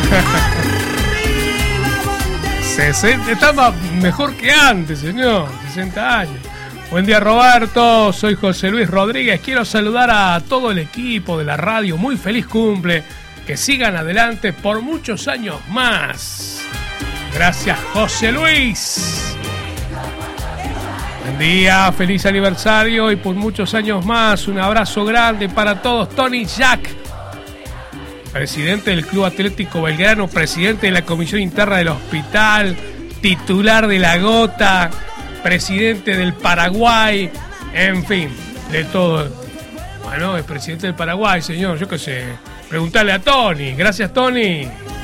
Está mejor que antes, señor. 60 años. Buen día, Roberto. Soy José Luis Rodríguez. Quiero saludar a todo el equipo de la radio. Muy feliz cumple. Que sigan adelante por muchos años más. Gracias, José Luis. Buen día, feliz aniversario y por muchos años más. Un abrazo grande para todos. Tony Jack, presidente del Club Atlético Belgrano, presidente de la Comisión Interna del Hospital, titular de La Gota, presidente del Paraguay, en fin, de todo. Bueno, es presidente del Paraguay, señor, yo qué sé. Preguntale a Tony. Gracias, Tony.